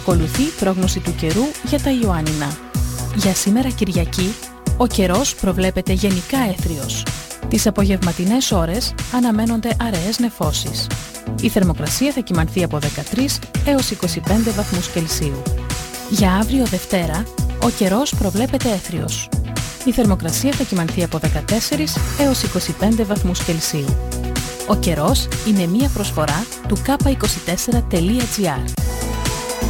Ακολουθεί πρόγνωση του καιρού για τα Ιωάννινα. Για σήμερα Κυριακή, ο καιρός προβλέπεται γενικά έθριος. Τις απογευματινές ώρες αναμένονται αραιές νεφώσεις. Η θερμοκρασία θα κυμανθεί από 13 έως 25 βαθμούς Κελσίου. Για αύριο Δευτέρα, ο καιρός προβλέπεται έθριος. Η θερμοκρασία θα κυμανθεί από 14 έως 25 βαθμούς Κελσίου. Ο καιρός είναι μία προσφορά του k24.gr.